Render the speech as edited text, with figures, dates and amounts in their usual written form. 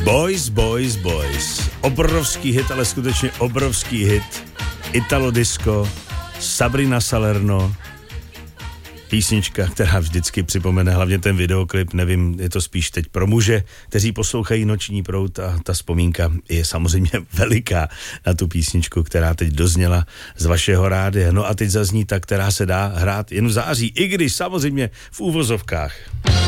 Boys, Boys, Boys. Obrovský hit, ale skutečně obrovský hit. Italo disco, Sabrina Salerno. Písnička, která vždycky připomene hlavně ten videoklip, nevím, je to spíš teď pro muže, kteří poslouchají Noční proud a ta vzpomínka je samozřejmě veliká na tu písničku, která teď dozněla z vašeho rádia. No a teď zazní ta, která se dá hrát jen v září, i když samozřejmě v úvozovkách.